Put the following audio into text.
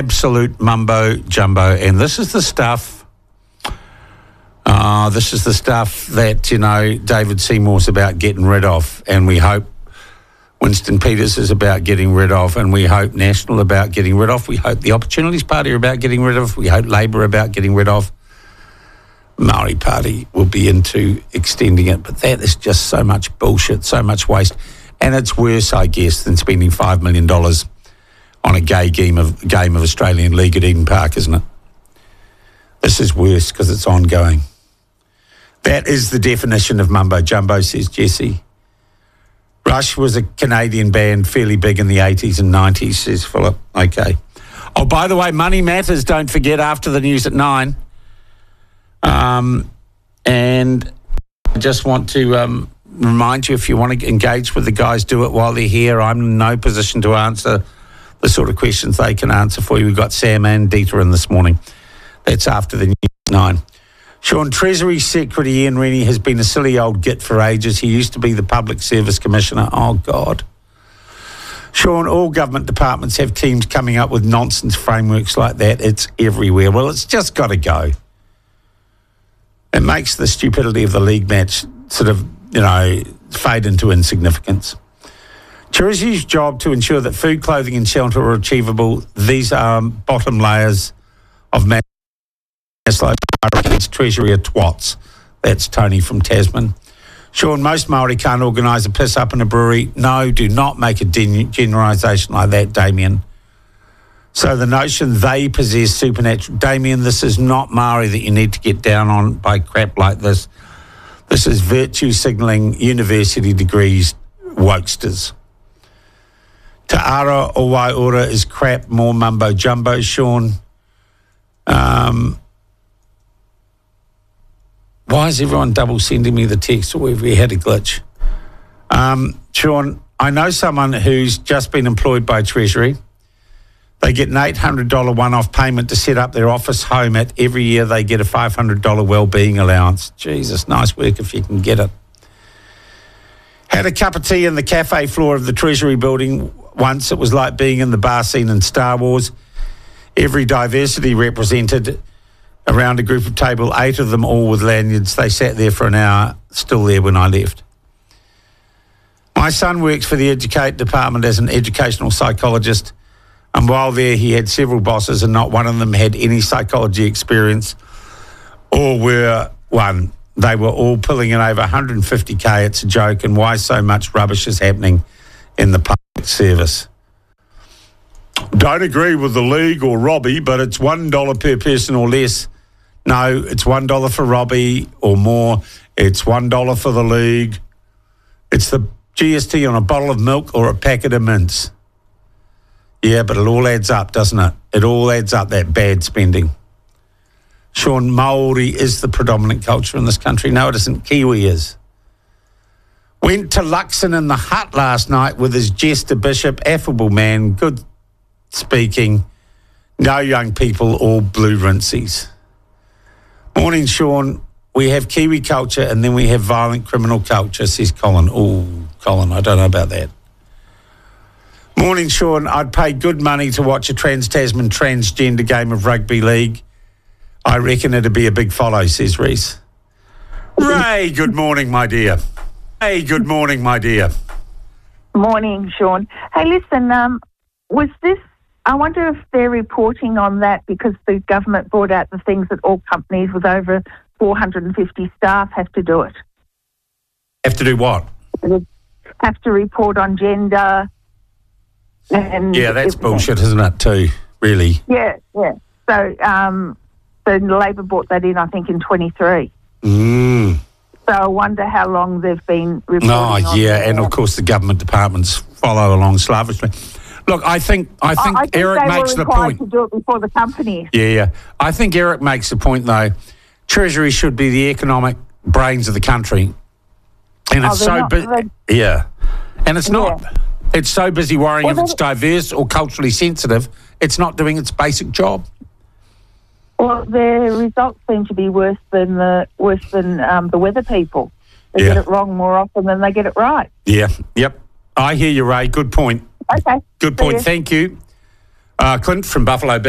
absolute mumbo jumbo. And this is the stuff that, David Seymour's about getting rid of, and we hope Winston Peters is about getting rid of, and we hope National about getting rid of. We hope the Opportunities Party are about getting rid of. We hope Labour are about getting rid of. Māori Party will be into extending it, but that is just so much bullshit, so much waste. And it's worse, I guess, than spending $5 million on a gay game of Australian League at Eden Park, isn't it? This is worse because it's ongoing. That is the definition of mumbo jumbo, says Jesse. Rush was a Canadian band fairly big in the 80s and 90s, says Philip. Okay. Oh, by the way, Money Matters, don't forget, after the news at 9. And I just want to remind you, if you want to engage with the guys, do it while they're here. I'm in no position to answer the sort of questions they can answer for you. We've got Sam and Dieter in this morning. That's after the news at 9. Sean, Treasury Secretary Ian Rennie has been a silly old git for ages. He used to be the Public Service Commissioner. Oh, God. Sean, all government departments have teams coming up with nonsense frameworks like that. It's everywhere. Well, it's just got to go. It makes the stupidity of the league match sort of, fade into insignificance. Treasury's job to ensure that food, clothing and shelter are achievable. These are bottom layers of Treasury are twats. That's Tony from Tasman. Sean, most Māori can't organise a piss up in a brewery. No, do not make a generalisation like that, Damien. So the notion they possess supernatural... Damien, this is not Māori that you need to get down on by crap like this. This is virtue signalling university degrees wokesters. Ta'ara o Waiora is crap, more mumbo jumbo, Sean. Why is everyone double sending me the text, or have we had a glitch? Sean, I know someone who's just been employed by Treasury. They get an $800 one-off payment to set up their office home at. Every year they get a $500 wellbeing allowance. Jesus, nice work if you can get it. Had a cup of tea in the cafe floor of the Treasury building once. It was like being in the bar scene in Star Wars. Every diversity represented around a group of table, 8 of them all with lanyards. They sat there for an hour, still there when I left. My son works for the Educate department as an educational psychologist, and while there he had several bosses and not one of them had any psychology experience or were one. They were all pulling in over 150K. It's a joke, and why so much rubbish is happening in the public service. Don't agree with the league or Robbie, but it's $1 per person or less. No, it's $1 for Robbie or more. It's $1 for the league. It's the GST on a bottle of milk or a packet of mints. Yeah, but it all adds up, doesn't it? It all adds up, that bad spending. Sean, Māori is the predominant culture in this country. No, it isn't. Kiwi is. Went to Luxon in the Hut last night with his jester bishop, affable man, good speaking, no young people, all blue rinsies. Morning, Sean. We have Kiwi culture and then we have violent criminal culture, says Colin. Oh, Colin, I don't know about that. Morning, Sean. I'd pay good money to watch a Trans-Tasman transgender game of rugby league. I reckon it'd be a big follow, says Reese. Ray, good morning, my dear. Hey, good morning, my dear. Morning, Sean. Hey, listen, was this... I wonder if they're reporting on that because the government brought out the things that all companies with over 450 staff have to do it. Have to do what? Have to report on gender. And yeah, that's bullshit, isn't it, too, really? Yeah. So Labor brought that in, I think, in 23. So I wonder how long they've been reporting on that. And of course the government departments follow along slavishly. Look, I think Eric makes the point. To do it before the companies. Yeah. I think Eric makes the point, though. Treasury should be the economic brains of the country, and it's so busy. And it's not. Yeah. It's so busy worrying if it's diverse or culturally sensitive. It's not doing its basic job. Well, their results seem to be worse than the weather people. They get it wrong more often than they get it right. Yeah. Yep. I hear you, Ray. Good point. Okay. Good point. Thank you. Clint from Buffalo Beach.